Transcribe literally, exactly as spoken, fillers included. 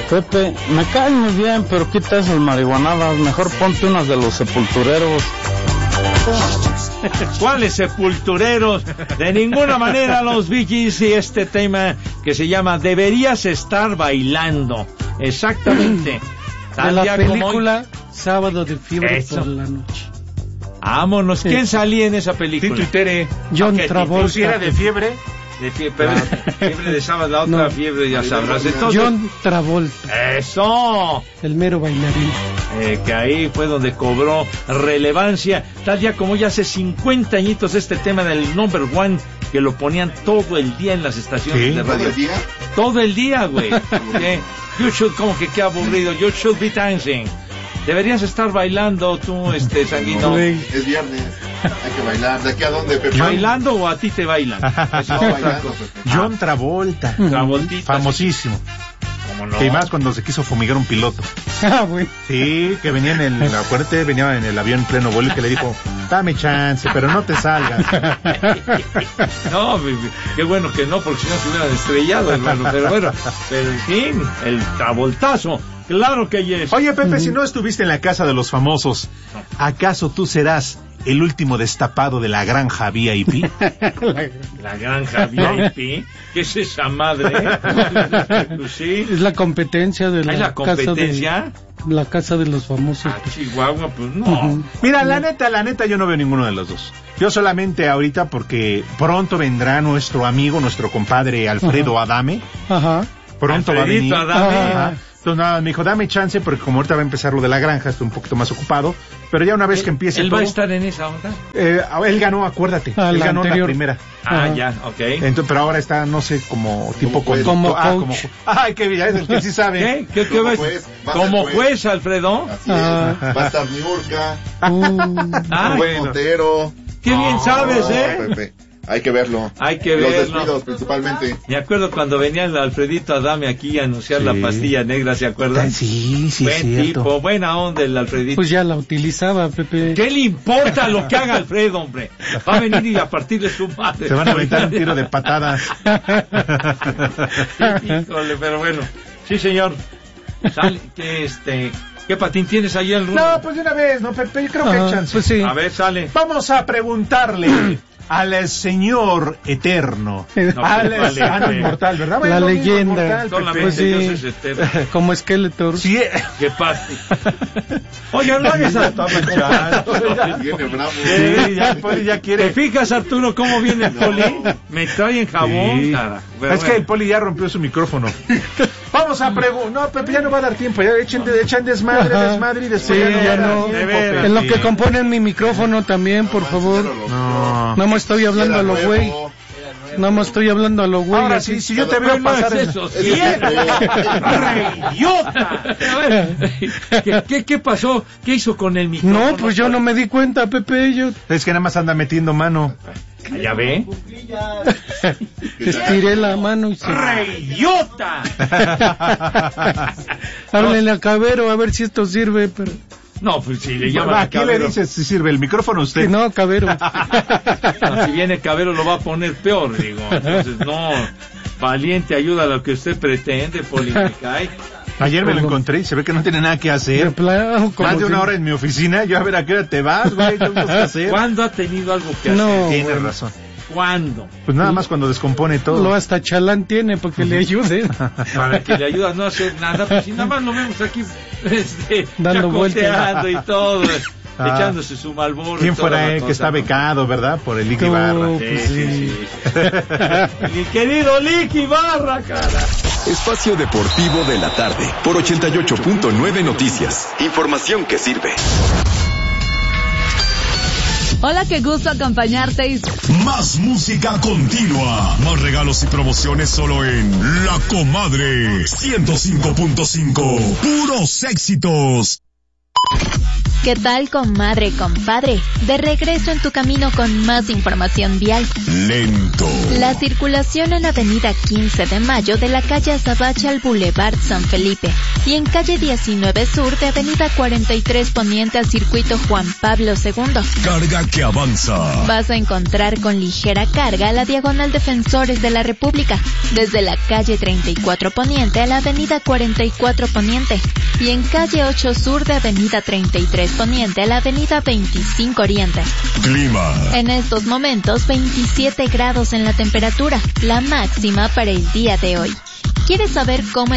Pepe, me caen muy bien, pero quita esas marihuanadas, mejor ponte unas de los Sepultureros. ¿Cuáles Sepultureros? De ninguna manera los Bee Gees y este tema que se llama Deberías estar bailando. Exactamente. De la película como... Sábado de Fiebre Eso. Por la Noche. Vámonos. ¿Quién sí. salía en esa película? Tito y Tere. John okay, Travolta. ¿Si era de fiebre? De fiebre, claro. Fiebre de sábado, la otra no. fiebre, ya sabrás. Entonces, John Travolta. ¡Eso! El mero bailarín. Eh, que ahí fue donde cobró relevancia. Tal día como ya hace cincuenta añitos este tema del number one, que lo ponían todo el día en las estaciones ¿Sí? de radio. ¿Todo el día? Todo el día, güey. ¿Qué? You should, como que qué aburrido. You should be dancing. Deberías estar bailando tú, este, Sanguino. Es viernes, hay que bailar. ¿De aquí a dónde, Pepe? ¿Bailando o a ti te bailan? No, bailando. John Travolta. Travoltita. Famosísimo. ¿Cómo no? Y más cuando se quiso fumigar un piloto. Ah, güey. Sí, que venía en el, acuérdate, venía en el avión en pleno vuelo y que le dijo, dame chance, pero no te salgas. No, qué bueno que no, porque si no se hubieran estrellado, hermano. Pero bueno, pero en fin, el Travoltazo. Claro que yes. Oye, Pepe, uh-huh. si no estuviste en la casa de los famosos, ¿acaso tú serás el último destapado de la granja V I P? la, la granja V I P, ¿qué es esa madre? ¿Sí? Es la competencia de la, ¿Es la competencia? Casa de, la casa de los famosos. Ah, Chihuahua, pues no. Uh-huh. Mira, la neta, la neta, yo no veo ninguno de los dos. Yo solamente ahorita porque pronto vendrá nuestro amigo, nuestro compadre Alfredo uh-huh. Adame. Ajá. Pronto Alfredito va a venir. Adame. Ajá. Entonces nada, me dijo, dame chance porque como ahorita va a empezar lo de la granja, estoy un poquito más ocupado, pero ya una vez que empiece ¿Él todo, va a estar en esa onda? Eh, él ganó, acuérdate, ah, él la ganó anterior. la primera. Ah, uh-huh. ya, ok. Entonces, pero ahora está, no sé, como tipo como, como ah, coach. como Ay, qué bien, es el que sí sabe. ¿Qué? ¿Qué, qué como ves? juez, va Como juez. juez, Alfredo. Así Ah. es, va a estar Niurka, Uh, Ah, Buen Montero. qué bien No, sabes, no, ¿eh? Pepe. Hay que verlo. Hay que Los verlo. despidos principalmente. Me acuerdo cuando venía el Alfredito Adame aquí a anunciar Sí. la pastilla negra, ¿se acuerdan? Sí, sí, Buen cierto. tipo, buena onda el Alfredito. pues ya la utilizaba, Pepe. ¿Qué le importa lo que haga Alfredo, hombre? Va a venir y a partirle su madre. Se van a aventar un tiro de patadas. Híjole, pero bueno. Sí, señor. Sale, que este... ¿Qué patín tienes ahí el rumbo? No, pues de una vez, ¿no, Pepe? Yo creo que hay Ajá, chance. pues sí. A ver, sale. Vamos a preguntarle al Señor Eterno, No, al pues, vale, al vale. inmortal, ¿verdad? La Bueno, leyenda. inmortal, Solamente Pues sí. Dios es eterno. Como Skeletor. Sí, ¿Qué pati? Oye, no hagas a Viene bravo. sí, ya, el Poli ya ¿Te quiere. fijas, Arturo, cómo viene el Poli? Me trae en jabón, Sí. cara. Pero Es que bueno. el Poli ya rompió su micrófono. Vamos a preguntar. No, Pepe, ya no va a dar tiempo. Ya echen, de, echan desmadre, Ajá. desmadre y después Sí, ya no, ya va a dar no. tiempo, De veras. Pepe. En lo que componen mi micrófono también, por favor. No. No me estoy hablando a lo güey. No me estoy hablando a lo güey. Ahora así. sí, si yo te veo No pasar es en- eso, Es sí. el ¡Idiota! ¿Qué, qué, ¿Qué pasó? ¿Qué hizo con el micrófono? No, pues yo no me di cuenta, Pepe. Yo Es que nada más anda metiendo mano. ¿Ya ve? estiré la mano y se... ¡Idiota! Háblenle a Cabero a ver si esto sirve, pero... No, pues si le llaman ¿A a quién le Cabero. dices si sirve el micrófono a usted? Que no, Cabero. No, si viene Cabero lo va a poner peor, digo. Entonces, no. Valiente, ayuda a lo que usted pretende, Poli, me cae. Ayer me lo Como- encontré y se ve que no tiene nada que De hacer. plano, como Más de una si- hora en mi oficina. Yo a ver a qué hora te vas, güey. ¿Qué vas a hacer? ¿Cuándo ha tenido algo que No. hacer? Tienes bueno. razón. ¿Cuándo? Pues nada más cuando descompone todo. Lo hasta chalán tiene para que le ayude. Para que le ayude a no hacer nada, pues si nada más lo vemos aquí este, Dando chacoteando y todo, Ah. echándose su Malboro. ¿Quién y toda fuera la él que cosa, está ¿no? becado, verdad? Por el Licky No, Barra. Sí, pues sí, sí. sí. Mi querido Licky Barra, cara. Espacio Deportivo de la Tarde por ochenta y ocho punto nueve Noticias. Información que sirve. Hola, qué gusto acompañarte y... Más música continua. Más regalos y promociones solo en La Comadre ciento cinco punto cinco. Puros éxitos. ¿Qué tal, comadre, compadre? De regreso en tu camino con más información vial. Lento. La circulación en Avenida quince de Mayo de la calle Azabache al Boulevard San Felipe y en calle diecinueve Sur de Avenida cuarenta y tres Poniente al Circuito Juan Pablo segundo. Carga que avanza. Vas a encontrar con ligera carga la diagonal Defensores de la República desde la calle treinta y cuatro Poniente a la Avenida cuarenta y cuatro Poniente y en calle ocho Sur de Avenida treinta y tres Poniente a la Avenida veinticinco Oriente. Clima. En estos momentos veintisiete grados en la temperatura, la máxima para el día de hoy. ¿Quieres saber cómo